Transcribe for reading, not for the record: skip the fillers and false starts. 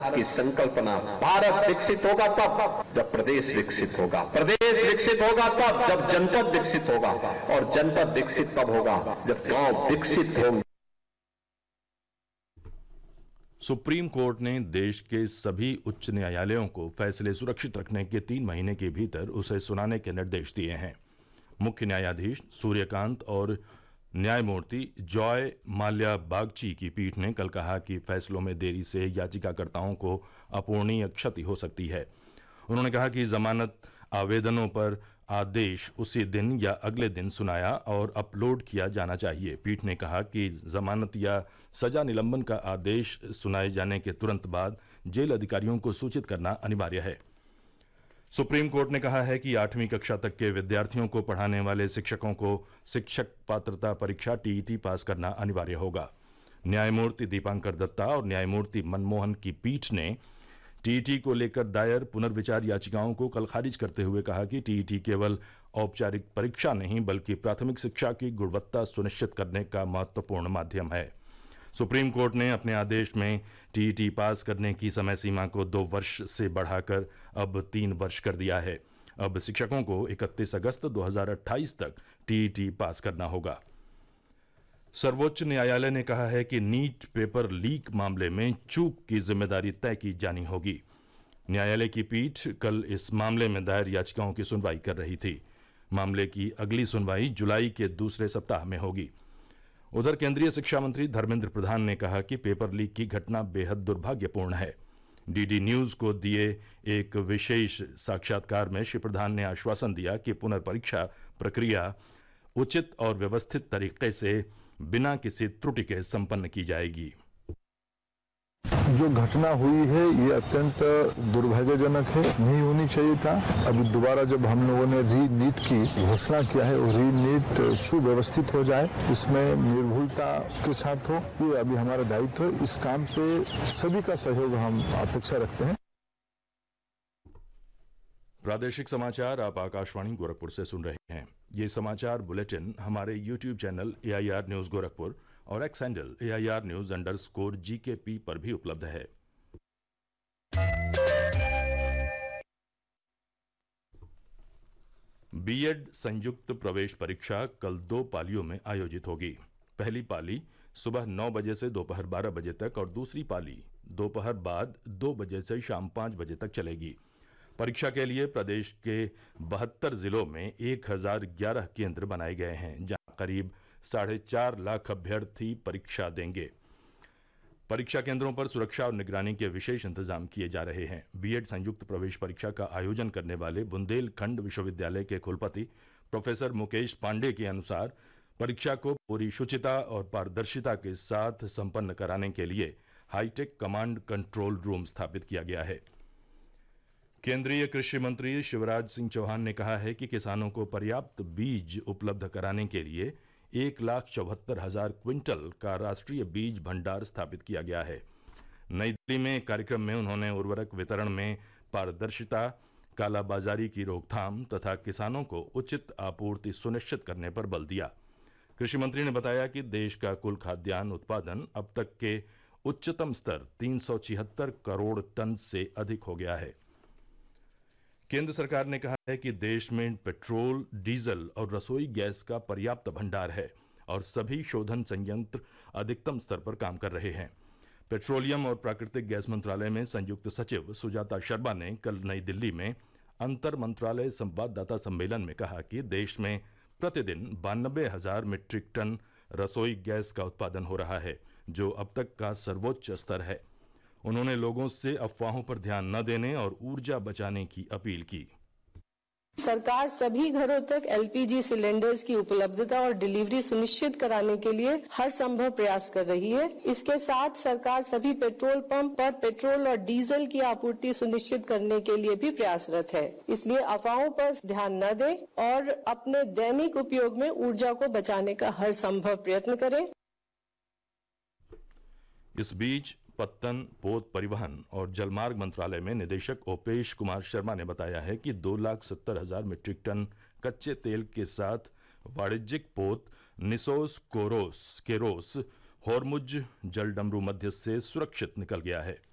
की संकल्पना, भारत विकसित होगा तब जब प्रदेश विकसित होगा, प्रदेश विकसित होगा तब जब जनपद विकसित होगा, और जनपद विकसित तब होगा जब गांव विकसित होंगे। सुप्रीम कोर्ट ने देश के सभी उच्च न्यायालयों को फैसले सुरक्षित रखने के 3 महीने के भीतर उसे सुनाने के निर्देश दिए हैं। मुख्य न्यायाधीश सूर्यकांत और न्यायमूर्ति जॉय माल्या बागची की पीठ ने कल कहा कि फैसलों में देरी से याचिकाकर्ताओं को अपूरणीय क्षति हो सकती है। उन्होंने कहा कि जमानत आवेदनों पर आदेश उसी दिन या अगले दिन सुनाया और अपलोड किया जाना चाहिए। पीठ ने कहा कि जमानत या सजा निलंबन का आदेश सुनाए जाने के तुरंत बाद जेल अधिकारियों को सूचित करना अनिवार्य है। सुप्रीम कोर्ट ने कहा है कि 8वीं कक्षा तक के विद्यार्थियों को पढ़ाने वाले शिक्षकों को शिक्षक पात्रता परीक्षा टीईटी पास करना अनिवार्य होगा। न्यायमूर्ति दीपांकर दत्ता और न्यायमूर्ति मनमोहन की पीठ ने टीईटी को लेकर दायर पुनर्विचार याचिकाओं को कल खारिज करते हुए कहा कि टीईटी केवल औपचारिक परीक्षा नहीं बल्कि प्राथमिक शिक्षा की गुणवत्ता सुनिश्चित करने का महत्वपूर्ण माध्यम है। सुप्रीम कोर्ट ने अपने आदेश में टीईटी पास करने की समय सीमा को 2 वर्ष से बढ़ाकर अब 3 वर्ष कर दिया है। अब शिक्षकों को 31 अगस्त 2028 तक टीईटी पास करना होगा। सर्वोच्च न्यायालय ने कहा है कि नीट पेपर लीक मामले में चूक की जिम्मेदारी तय की जानी होगी। न्यायालय की पीठ कल इस मामले में दायर याचिकाओं की सुनवाई कर रही थी। मामले की अगली सुनवाई जुलाई के दूसरे सप्ताह में होगी। उधर केंद्रीय शिक्षा मंत्री धर्मेंद्र प्रधान ने कहा कि पेपर लीक की घटना बेहद दुर्भाग्यपूर्ण है। डीडी न्यूज को दिए एक विशेष साक्षात्कार में श्री प्रधान ने आश्वासन दिया कि पुनर्परीक्षा प्रक्रिया उचित और व्यवस्थित तरीके से बिना किसी त्रुटि के संपन्न की जाएगी। जो घटना हुई है ये अत्यंत दुर्भाग्यजनक है, नहीं होनी चाहिए था। अभी दोबारा जब हम लोगों ने री नीट की घोषणा किया है और री नीट सुव्यवस्थित हो जाए, इसमें निर्भुलता के साथ हो, ये अभी हमारा दायित्व है। इस काम पे सभी का सहयोग हम अपेक्षा रखते हैं। प्रादेशिक समाचार आप आकाशवाणी गोरखपुर से सुन रहे हैं। ये समाचार बुलेटिन हमारे YouTube channel AIR news Gorakhpur और एक्स हैंडल AIR न्यूज_GKP पर भी उपलब्ध है। बीएड संयुक्त प्रवेश परीक्षा कल 2 पालियों में आयोजित होगी। पहली पाली सुबह 9 बजे से दोपहर 12 बजे तक और दूसरी पाली दोपहर बाद 2 बजे से शाम 5 बजे तक चलेगी। परीक्षा के लिए प्रदेश के 72 जिलों में 1011 केंद्र बनाए गए हैं, जहां करीब 4.5 लाख अभ्यर्थी परीक्षा देंगे। परीक्षा केंद्रों पर सुरक्षा और निगरानी के विशेष इंतजाम किए जा रहे हैं। बीएड संयुक्त प्रवेश परीक्षा का आयोजन करने वाले बुंदेलखंड विश्वविद्यालय के कुलपति प्रोफेसर मुकेश पांडे के अनुसार परीक्षा को पूरी शुचिता और पारदर्शिता के साथ संपन्न कराने के लिए हाईटेक कमांड कंट्रोल रूम स्थापित किया गया है। केंद्रीय कृषि मंत्री शिवराज सिंह चौहान ने कहा है कि किसानों को पर्याप्त बीज उपलब्ध कराने के लिए 1,74,000 क्विंटल का राष्ट्रीय बीज भंडार स्थापित किया गया है। नई दिल्ली में एक कार्यक्रम में उन्होंने उर्वरक वितरण में पारदर्शिता, कालाबाजारी की रोकथाम तथा किसानों को उचित आपूर्ति सुनिश्चित करने पर बल दिया। कृषि मंत्री ने बताया कि देश का कुल खाद्यान्न उत्पादन अब तक के उच्चतम स्तर 376 करोड़ टन से अधिक हो गया है। केंद्र सरकार ने कहा है कि देश में पेट्रोल, डीजल और रसोई गैस का पर्याप्त भंडार है और सभी शोधन संयंत्र अधिकतम स्तर पर काम कर रहे हैं। पेट्रोलियम और प्राकृतिक गैस मंत्रालय में संयुक्त सचिव सुजाता शर्मा ने कल नई दिल्ली में अंतर मंत्रालय संवाददाता सम्मेलन में कहा कि देश में प्रतिदिन 92,000 मीट्रिक टन रसोई गैस का उत्पादन हो रहा है, जो अब तक का सर्वोच्च स्तर है। उन्होंने लोगों से अफवाहों पर ध्यान न देने और ऊर्जा बचाने की अपील की। सरकार सभी घरों तक एलपीजी सिलेंडर्स की उपलब्धता और डिलीवरी सुनिश्चित कराने के लिए हर संभव प्रयास कर रही है। इसके साथ सरकार सभी पेट्रोल पंप पर पेट्रोल और डीजल की आपूर्ति सुनिश्चित करने के लिए भी प्रयासरत है। इसलिए अफवाहों पर ध्यान न दें और अपने दैनिक उपयोग में ऊर्जा को बचाने का हर संभव प्रयत्न करें। इस बीच पत्तन, पोत परिवहन और जलमार्ग मंत्रालय में निदेशक ओपेश कुमार शर्मा ने बताया है कि 2,70,000 मीट्रिक टन कच्चे तेल के साथ वाणिज्यिक पोत निसोस केरोस होर्मुज जलडमरू मध्य से सुरक्षित निकल गया है।